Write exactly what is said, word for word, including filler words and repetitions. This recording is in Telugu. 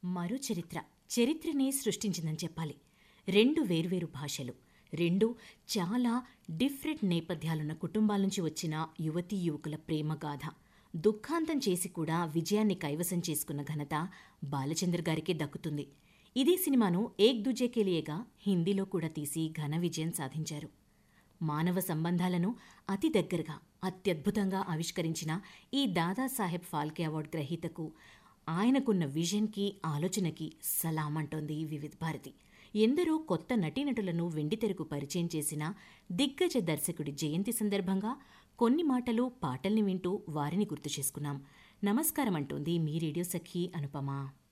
మరో చరిత్ర చరిత్రనే సృష్టించిందని చెప్పాలి. రెండు వేర్వేరు భాషలు, రెండు చాలా డిఫరెంట్ నేపథ్యాలున్న కుటుంబాల నుంచి వచ్చిన యువతీ యువకుల ప్రేమగాథ. దుఃఖాంతం చేసి కూడా విజయాన్ని కైవసం చేసుకున్న ఘనత బాలచంద్ర గారికే దక్కుతుంది. ఇదే సినిమాను ఏక్ దూజే కే లియేగా హిందీలో కూడా తీసి ఘన విజయం సాధించారు. మానవ సంబంధాలను అతి దగ్గరగా అత్యద్భుతంగా ఆవిష్కరించిన ఈ దాదాసాహెబ్ ఫాల్కే అవార్డు గ్రహీతకు, ఆయనకున్న విజన్కి, ఆలోచనకి సలాం అంటోంది వివిధ భారతి. ఎందరో కొత్త నటీనటులను వెండితెరకు పరిచయం చేసిన దిగ్గజ దర్శకుడి జయంతి సందర్భంగా కొన్ని మాటలు, పాటల్ని వింటూ వారిని గుర్తు చేసుకున్నాం. నమస్కారం అంటోంది మీ రేడియో సఖి అనుపమ.